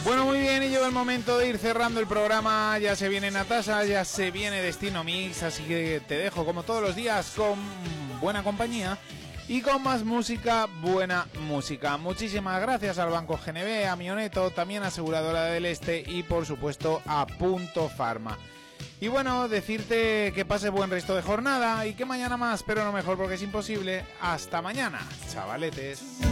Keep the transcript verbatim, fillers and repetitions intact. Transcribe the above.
Bueno, muy bien, y llegó el momento de ir cerrando el programa. Ya se viene Natasha, ya se viene Destino Mix, así que te dejo como todos los días con buena compañía y con más música, buena música. Muchísimas gracias al Banco G N B, a Mioneto, también Aseguradora del Este y por supuesto a Punto Pharma. Y bueno, decirte que pases buen resto de jornada y que mañana más, pero no mejor porque es imposible. Hasta mañana, chavaletes.